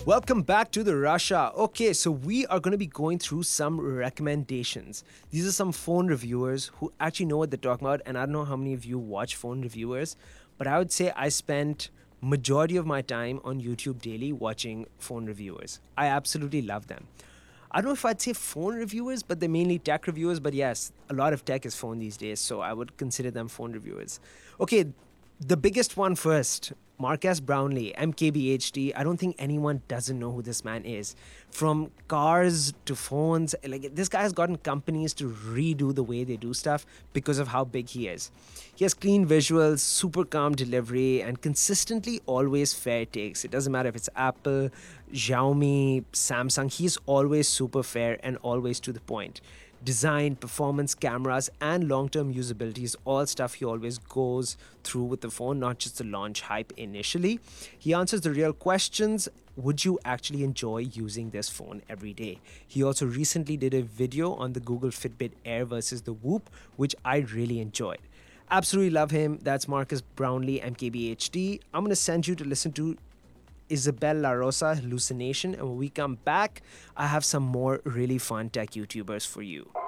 Welcome back to the Russia. Okay, so we are going to be going through some recommendations. These are some phone reviewers who actually know what they're talking about, and I don't know how many of you watch phone reviewers, but I would say I spent majority of my time on YouTube daily watching phone reviewers. I absolutely love them. I don't know if I'd say phone reviewers, but they're mainly tech reviewers. But yes, a lot of tech is phone these days, so I would consider them phone reviewers. Okay, the biggest one first, Marques Brownlee, MKBHD. I don't think anyone doesn't know who this man is. From cars to phones, like this guy has gotten companies to redo the way they do stuff because of how big he is. He has clean visuals, super calm delivery, and consistently always fair takes. It doesn't matter if it's Apple, Xiaomi, Samsung, he's always super fair and always to the point. Design, performance, cameras, and long term usability is all stuff he always goes through with the phone, not just the launch hype initially. He answers the real questions. Would you actually enjoy using this phone every day? He also recently did a video on the Google Fitbit Air versus the Whoop, which I really enjoyed. Absolutely love him. That's Marques Brownlee, MKBHD. I'm going to send you to listen to Isabel La Rosa, Hallucination. And when we come back, I have some more really fun tech YouTubers for you.